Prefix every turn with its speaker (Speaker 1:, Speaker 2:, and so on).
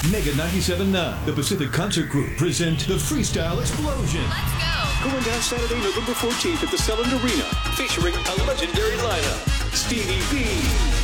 Speaker 1: Mega 97.9, the Pacific Concert Group, present the Freestyle Explosion.
Speaker 2: Let's go!
Speaker 3: Going down Saturday, November 14th at the Selland Arena, featuring a legendary lineup. Stevie B,